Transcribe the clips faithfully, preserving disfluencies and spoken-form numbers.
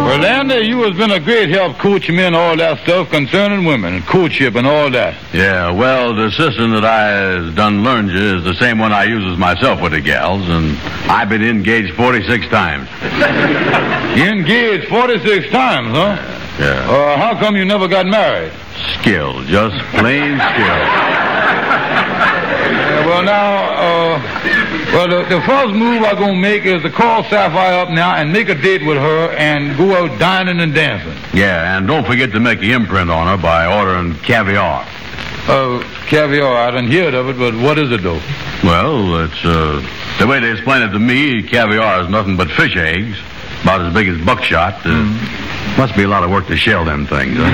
Well, Andy, you has been a great help coaching me and all that stuff concerning women and courtship and all that. Yeah, well, the system that I has done learned you is the same one I uses myself with the gals, and I've been engaged forty-six times. Engaged forty-six times, huh? Yeah. Uh, how come you never got married? Skill, just plain skill. Yeah, well, now, uh, well, the, the first move I'm going to make is to call Sapphire up now and make a date with her and go out dining and dancing. Yeah, and don't forget to make the imprint on her by ordering caviar. Uh, caviar, I didn't hear of it, but what is it, though? Well, it's, uh, the way they explain it to me, caviar is nothing but fish eggs, about as big as buckshot. Uh, mm-hmm. Must be a lot of work to shell them things, huh?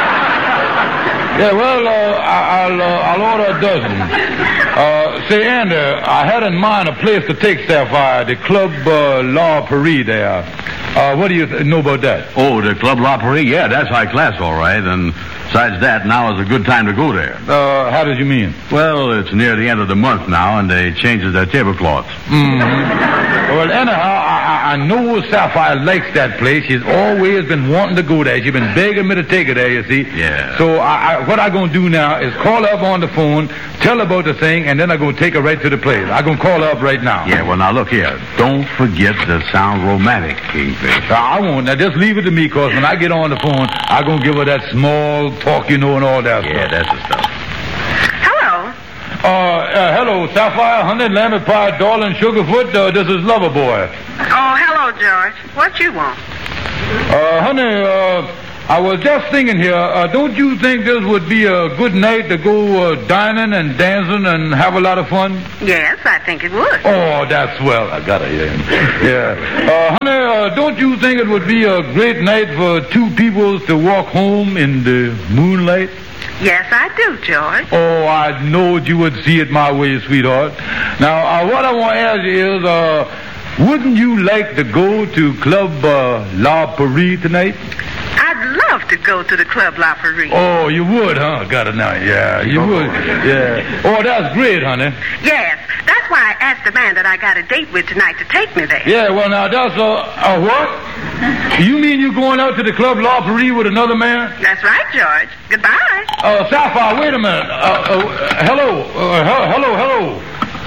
Yeah, well, uh, I, I'll, uh, I'll order a dozen. Uh, say, Andy, I had in mind a place to take Sapphire, the Club uh, La Paris there. Uh, what do you th- know about that? Oh, the Club La Paris? Yeah, that's high class, all right. And besides that, now is a good time to go there. Uh, how did you mean? Well, it's near the end of the month now, and they changed their tablecloths. Mm-hmm. Well, anyhow, I, I know Sapphire likes that place. She's always been wanting to go there. She's been begging me to take her there, you see. Yeah. So I, I, what I'm going to do now is call her up on the phone, tell her about the thing, and then I'm going to take her right to the place. I'm going to call her up right now. Yeah, well, now, look here. Don't forget to sound romantic, Kingfish. Uh, I won't. Now, just leave it to me, because when I get on the phone, I'm going to give her that small talk, you know, and all that yeah, stuff. Yeah, that's the stuff. Uh, uh, hello, Sapphire, honey, lamb pie, darling, Sugarfoot. Uh, this is Loverboy. Oh, hello, George. What you want? Uh, honey, uh, I was just thinking here, uh, don't you think this would be a good night to go uh, dining and dancing and have a lot of fun? Yes, I think it would. Oh, that's swell. I got it, yeah. Yeah. Uh, honey, uh, don't you think it would be a great night for two people to walk home in the moonlight? Yes, I do, George. Oh, I knowed you would see it my way, sweetheart. Now, uh, what I want to ask you is, uh, wouldn't you like to go to Club uh, La Paris tonight? I'd love to go to the Club La Paris. Oh, you would, huh? Got it now. Yeah, you would. Yeah. Oh, that's great, honey. Yes, that's why I asked the man that I got a date with tonight to take me there. Yeah, well, now, that's a, a what? You mean you going out to the Club La Paris with another man? That's right, George. Goodbye. Uh, Sapphire, wait a minute. Uh, uh, hello. Uh, hello, hello.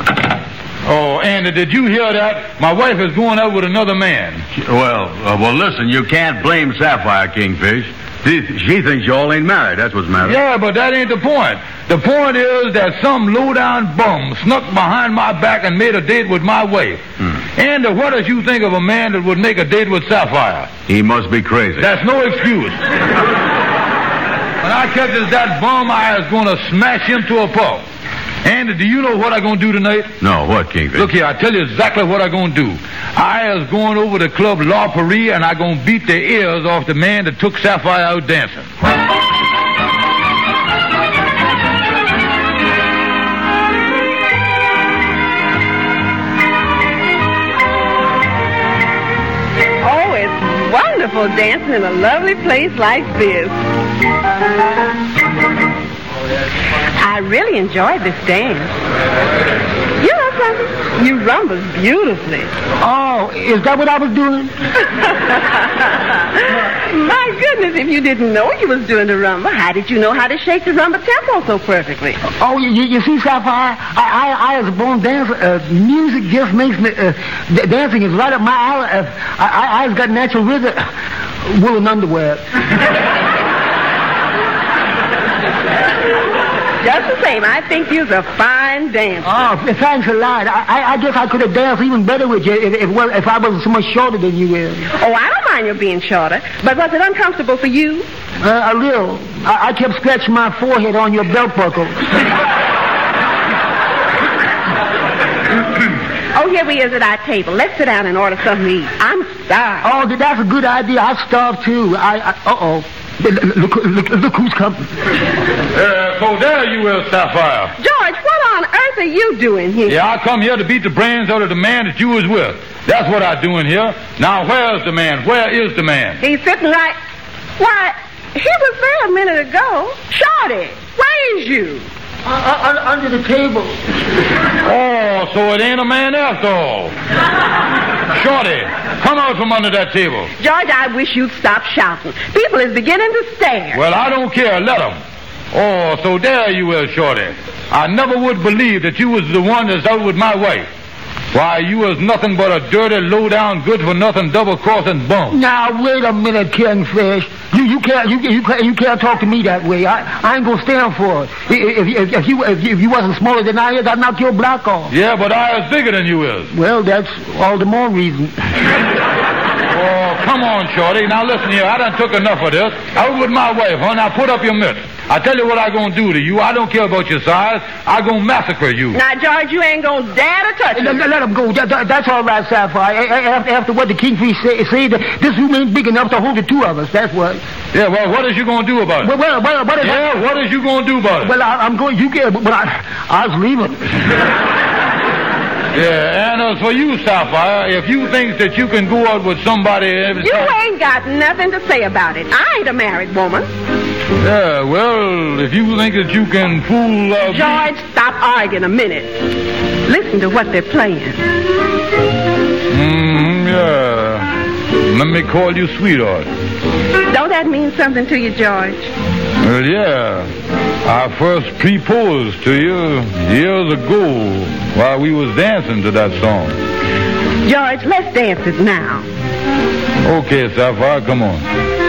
Oh, Andy, did you hear that? My wife is going out with another man. Well, uh, well, listen, you can't blame Sapphire, Kingfish. She, she thinks you all ain't married. That's what's the matter. Yeah, but that ain't the point. The point is that some low-down bum snuck behind my back and made a date with my wife. Hmm. Andy, what does you think of a man that would make a date with Sapphire? He must be crazy. That's no excuse. When I catches that bum, I is going to smash him to a pulp. Andy, do you know what I'm going to do tonight? No, what, Kingfish? Look here, I tell you exactly what I'm going to do. I is going over to Club La Paris, and I'm going to beat the ears off the man that took Sapphire out dancing. Oh, it's wonderful dancing in a lovely place like this. I really enjoyed this dance. You know something? You rumbled beautifully. Oh, is that what I was doing? My goodness, if you didn't know you was doing the rumba, how did you know how to shake the rumba tempo so perfectly? Oh, you, you, you see, Sapphire, I, I, I as a born dancer, uh, music just makes me, uh, d- dancing is right up my alley. Uh, I, I, I've got natural rhythm, woolen underwear. Just the same, I think you're a fine dancer. Oh, thanks a lot. I, I, I guess I could have danced even better with you if, if, well, if I wasn't so much shorter than you were. Oh, I don't mind you being shorter, but was it uncomfortable for you? Uh, a little. I, I kept scratching my forehead on your belt buckle. Oh, here we is at our table. Let's sit down and order something to eat. I'm starved. Oh, that's a good idea. I'm starved, too. I, I uh-oh. Look, look, look who's coming. Uh, so there you will, Sapphire. George, what on earth are you doing here? Yeah, I come here to beat the brains out of the man that you was with. That's what I'm doing here. Now, where's the man? Where is the man? He's sitting right... Why, he was there a minute ago. Shorty, where is you? Uh, uh, under the table. Oh, so it ain't a man after all. Shorty, come out from under that table. George, I wish you'd stop shouting. People is beginning to stare. Well, I don't care. Let them. Oh, so there you is, Shorty. I never would believe that you was the one that's out with my wife. Why, you was nothing but a dirty, low-down, good-for-nothing, double-crossing bum. Now, wait a minute, Kingfish. You you can't you you can't, you can't talk to me that way. I, I ain't gonna stand for it. If, if, if you if you, if you wasn't smaller than I is, I'd knock your block off. Yeah, but I is bigger than you is. Well, that's all the more reason. Oh, come on, Shorty. Now listen here. I done took enough of this. Out with my wife, huh? Now put up your mitts. I tell you what I gonna do to you. I don't care about your size. I gonna massacre you. Now, George, you ain't gonna dare to touch Let, him. let him go. That, that, that's all right, Sapphire. After, after what the Kingfish say, say that this room ain't big enough to hold the two of us. That's what. Yeah, well, what is you gonna do about it? Well, well, well what is yeah, what is you gonna do about it? Well, I, I'm going. You get. But I, I was leaving. Yeah, and as for you, Sapphire, if you think that you can go out with somebody... You ain't got nothing to say about it. I ain't a married woman. Yeah, well, if you think that you can fool... Uh, George, stop arguing a minute. Listen to what they're playing. Mm, yeah. Let me call you sweetheart. Don't that mean something to you, George? Well, yeah. I first proposed to you years ago while we was dancing to that song. George, let's dance it now. Okay, Sapphire, come on.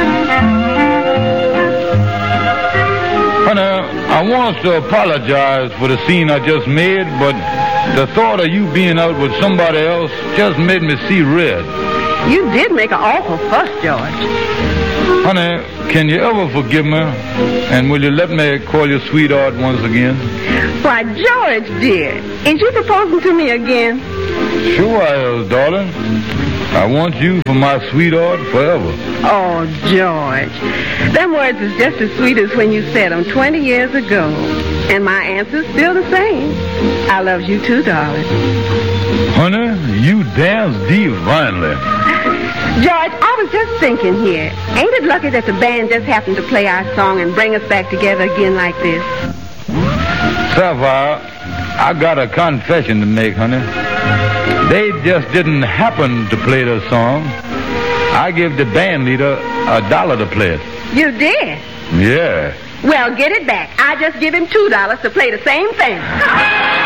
Honey, I want to apologize for the scene I just made, but the thought of you being out with somebody else just made me see red. You did make an awful fuss, George. Honey, can you ever forgive me? And will you let me call you sweetheart once again? Why, George, dear, is you proposing to me again? Sure I is, darling. I want you for my sweetheart forever. Oh, George, them words is just as sweet as when you said them twenty years ago. And my answer's still the same. I love you too, darling. Honey, you dance divinely. George, I was just thinking here. Ain't it lucky that the band just happened to play our song and bring us back together again like this? Sapphire, I got a confession to make, honey. They just didn't happen to play the song. I gave the band leader a dollar to play it. You did? Yeah. Well, get it back. I just give him two dollars to play the same thing.